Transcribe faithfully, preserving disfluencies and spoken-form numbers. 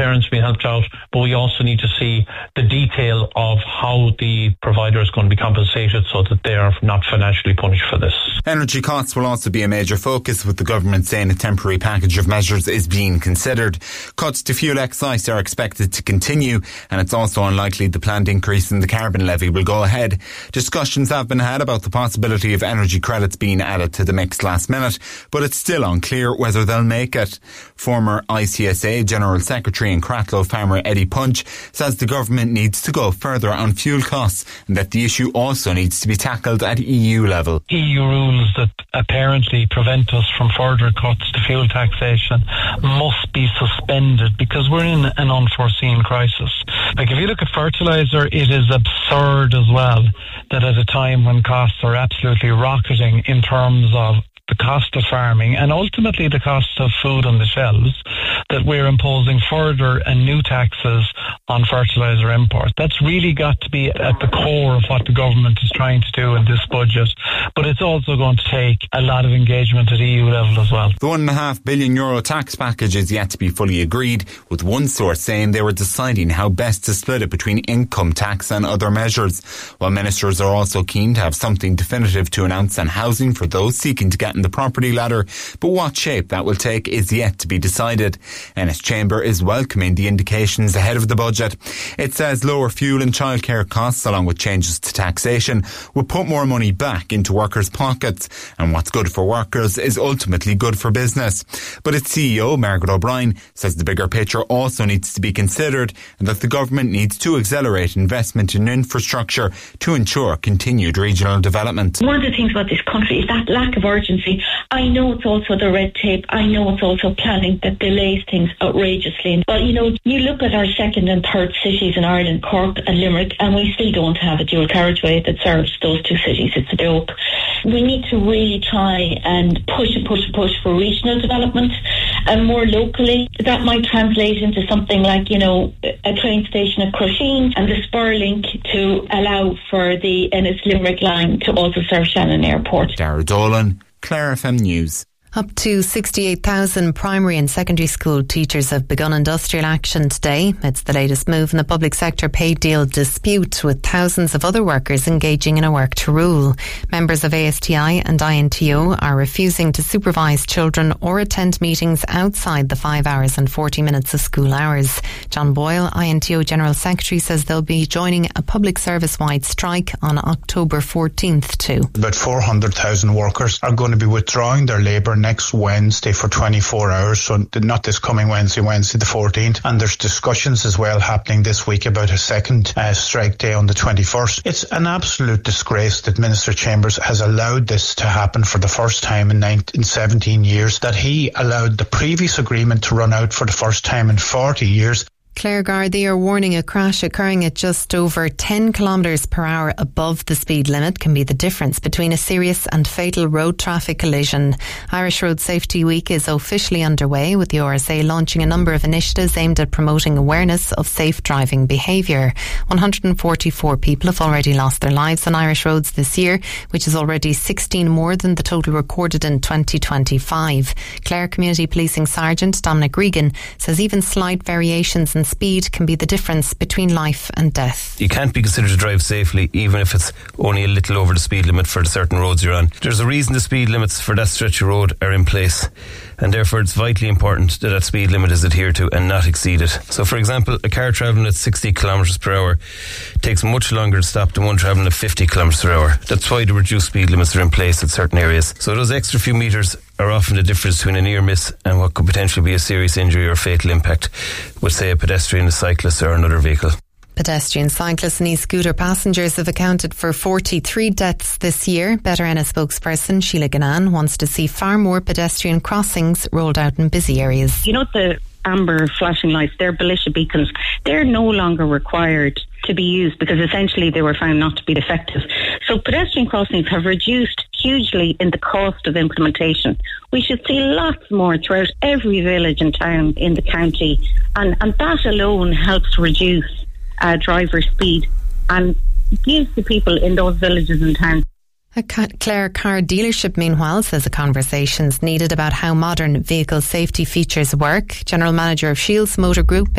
parents being helped out, but we also need to see the detail of how the provider is going to be compensated so that they are not financially punished for this. Energy costs will also be a major focus, with the government saying a temporary package of measures is being considered. Cuts to fuel excise are expected to continue, and it's also unlikely the planned increase in the carbon levy will go ahead. Discussions have been had about the possibility of energy credits being added to the mix last minute, but it's still unclear whether they'll make it. Former I C S A General Secretary and Cratloe farmer Eddie Punch says the government needs to go further on fuel costs, and that the issue also needs to be tackled at E U level. E U rules that apparently prevent us from further cuts to fuel taxation must be suspended because we're in an unforeseen crisis. Like, if you look at fertiliser, it is absurd as well that at a time when costs are absolutely rocketing in terms of the cost of farming and ultimately the cost of food on the shelves, that we're imposing further and new taxes on fertiliser imports. That's really got to be at the core of what the government is trying to do in this budget. But it's also going to take a lot of engagement at E U level as well. The one and a half billion euro tax package is yet to be fully agreed, with one source saying they were deciding how best to split it between income tax and other measures, while ministers are also keen to have something definitive to announce on housing for those seeking to get in the property ladder. But what shape that will take is yet to be decided. Ennis Chamber is welcoming the indications ahead of the budget. It says lower fuel and childcare costs, along with changes to taxation, will put more money back into workers' pockets, and what's good for workers is ultimately good for business. But its C E O, Margaret O'Brien, says the bigger picture also needs to be considered, and that the government needs to accelerate investment in infrastructure to ensure continued regional development. One of the things about this country is that lack of urgency. I know it's also the red tape. I know it's also planning that delays things outrageously. But, you know, you look at our second and third cities in Ireland, Cork and Limerick, and we still don't have a dual carriageway that serves those two cities. It's a joke. We need to really try and push and push and push for regional development, and more locally. That might translate into something like, you know, a train station at Crusheen and the spur link to allow for the Ennis Limerick line to also serve Shannon Airport. Dara Dolan, Clare F M News. Up to sixty-eight thousand primary and secondary school teachers have begun industrial action today. It's the latest move in the public sector pay deal dispute, with thousands of other workers engaging in a work to rule. Members of A S T I and I N T O are refusing to supervise children or attend meetings outside the five hours and forty minutes of school hours. John Boyle, I N T O General Secretary, says they'll be joining a public service-wide strike on October fourteenth too. About four hundred thousand workers are going to be withdrawing their labour next Wednesday for twenty-four hours, so not this coming Wednesday, Wednesday the fourteenth. And there's discussions as well happening this week about a second uh, strike day on the twenty-first. It's an absolute disgrace that Minister Chambers has allowed this to happen for the first time in, nineteen, in seventeen years, that he allowed the previous agreement to run out for the first time in forty years. Clare Gardaí are warning a crash occurring at just over ten kilometres per hour above the speed limit can be the difference between a serious and fatal road traffic collision. Irish Road Safety Week is officially underway, with the R S A launching a number of initiatives aimed at promoting awareness of safe driving behaviour. one hundred forty-four people have already lost their lives on Irish roads this year, which is already sixteen more than the total recorded in twenty twenty-five. Clare Community Policing Sergeant Dominic Regan says even slight variations in speed can be the difference between life and death. You can't be considered to drive safely even if it's only a little over the speed limit for the certain roads you're on. There's a reason the speed limits for that stretch of road are in place, and therefore it's vitally important that that speed limit is adhered to and not exceeded. So for example, a car travelling at sixty kilometres per hour takes much longer to stop than one travelling at fifty kilometres per hour. That's why the reduced speed limits are in place at certain areas. So those extra few metres are often the difference between a near miss and what could potentially be a serious injury or fatal impact with, say, a pedestrian, a cyclist or another vehicle. Pedestrian, cyclist and e-scooter passengers have accounted for forty-three deaths this year. Better Enna spokesperson Sheila Gannan wants to see far more pedestrian crossings rolled out in busy areas. You know, the amber flashing lights, they're militia beacons, they're no longer required to be used because essentially they were found not to be effective. So pedestrian crossings have reduced hugely in the cost of implementation. We should see lots more throughout every village and town in the county, and, and that alone helps reduce uh, driver speed and gives the people in those villages and towns. A Clare car dealership, meanwhile, says a conversation's needed about how modern vehicle safety features work. General Manager of Shields Motor Group,